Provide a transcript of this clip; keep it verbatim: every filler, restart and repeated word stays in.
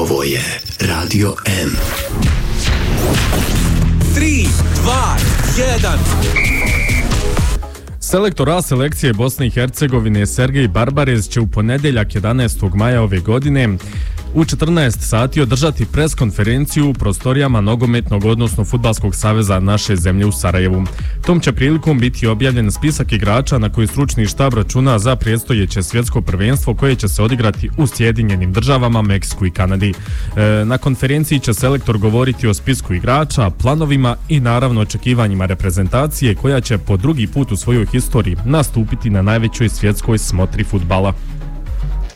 Ovo je Radio M. tri, dva, jedan. Selektor A selekcije Bosne i Hercegovine Sergej Barbarez će u ponedjeljak jedanaestog maja ove godine u četrnaest sati održati pres konferenciju u prostorijama nogometnog odnosno fudbalskog saveza naše zemlje u Sarajevu. Tom će prilikom biti objavljen spisak igrača na koji stručni štab računa za predstojeće svjetsko prvenstvo koje će se odigrati u Sjedinjenim državama, Meksiku i Kanadi. E, na konferenciji će selektor govoriti o spisku igrača, planovima i naravno očekivanjima reprezentacije koja će po drugi put u svojoj historiji nastupiti na najvećoj svjetskoj smotri fudbala.